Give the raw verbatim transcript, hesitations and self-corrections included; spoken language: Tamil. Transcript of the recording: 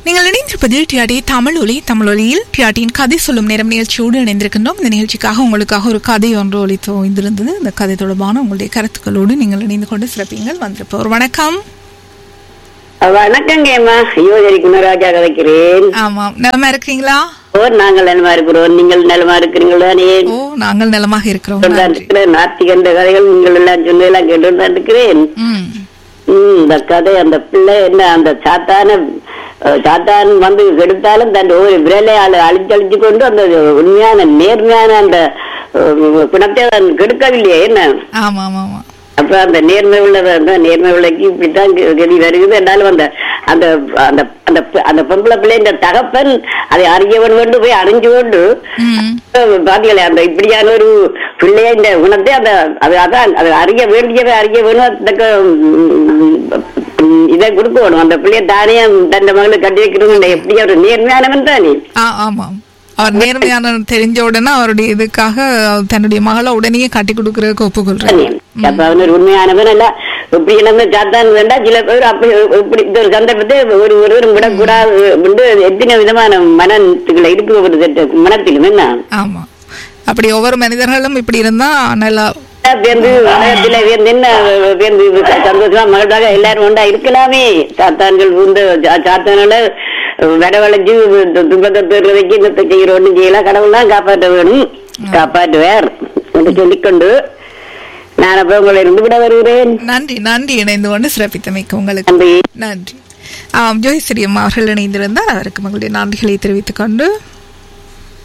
நீங்கள் இணைந்திருப்பது டிஆர்டி தமிழ் ஒலி. தமிழ் ஒலியில் டிஆர்டியின் கதை சொல்லும் நேரம் நிகழ்ச்சியோடு இணைந்திருக்கின்றோம். இந்த நிகழ்ச்சிக்காக உங்களுக்காக ஒரு கதை ஒன்று ஒலி தோய்ந்திருந்தது. இந்த கதை தொடர்பான உங்களுடைய கருத்துக்களோடு நீங்கள் இணைந்து கொண்டு சிறப்பீங்கள். வந்திருப்போர் வணக்கம். வணக்கங்கம்மா, யோஜரி குணராஜா கதைக்கிறேன். ஆமாம், நலமா இருக்கீங்களா? ஓ, நாங்கள் நலமா இருக்கிறோம். நீங்கள் நலமா இருக்கிறீங்களா? ஓ, நாங்கள் நலமாக இருக்கிறோம். நாத்திகண்ட கதைகள் நீங்கள் எல்லாம் சொன்னதெல்லாம் கேட்டு தான் இருக்கிறேன். இந்த கதை அந்த பிள்ளை என்ன அந்த சாத்தான சாத்தான் வந்து கெடுத்தாலும் தன் ஒரு விரலை அழிச்சழிச்சு கொண்டு அந்த உண்மையான நேர்மையான அந்த குணத்தை கெடுக்கவில்லையே என்ன. ஆமா ஆமா ஆமா. அப்ப அந்த நேர்மை உள்ளத நேர்மை உள்ளக்கு இப்படித்தான் கதி வருகிறது என்றாலும் அந்த அந்த அந்த அந்த அந்த பொம்பளை பிள்ளை இந்த தகப்பன் அதை அறியவன் கொண்டு போய் அறிஞ்சு கொண்டு பாத்தீங்களே அந்த இப்படியான ஒரு பிள்ளைய இந்த குணத்தை அந்த அது அதான் அதை அறிய வேண்டியவை அறிய வேணும், இதை கொடுக்கணும். அந்த பிள்ளைய தானே தன் மகளை கட்டி வைக்கணும். எப்படி ஒரு நேர்மையானவன் தானே. ஆமா, அவர் நேர்மையான தெரிஞ்ச உடனே அவருடைய இதுக்காக தன்னுடைய மகளை உடனே கட்டி கொடுக்கறதுக்கு ஒப்புக்கொள்றாரு. அப்ப அவன் உண்மையானவன் அல்ல. இப்படி இழந்த சாத்தான் வேண்டாம். சில பேர் அப்படி இப்படி ஒரு சந்தர்ப்பத்தை ஒரு ஒருவரும் விடக்கூடாது. எத்தனை விதமான மனத்துக்களை இருக்கு மனத்திலும் என்ன. ஆமா, அப்படி ஒவ்வொரு மனிதர்களும் இப்படி இருந்தா நல்லா பேர்ந்து உலகத்தில வேர்ந்து என்ன பேர்ந்து சந்தோஷமா மகிழ்வாக எல்லாரும் ஒன்றா இருக்கலாமே. சாத்தான்கள் பூந்த சாத்தானால வடவளைஞ்சு துன்பத்தை பெறுவதைக்கு இன்னத்தை செய்கிற ஒன்றும் செய்யலாம். கடவுள் தான் காப்பாற்ற வேணும், காப்பாற்றுவார் என்று சொல்லிக்கொண்டு நான் அப்ப உங்களை இருந்து விட வருகிறேன். நன்றி நன்றி இணைந்து கொண்டு சிறப்பித்தமைக்கு உங்களுக்கு நன்றி. ஆம், ஜோதிஸ்ரீ அம்மா அவர்கள் இணைந்திருந்தால் அதற்கு உங்களுடைய நன்றிகளை தெரிவித்துக் கொண்டு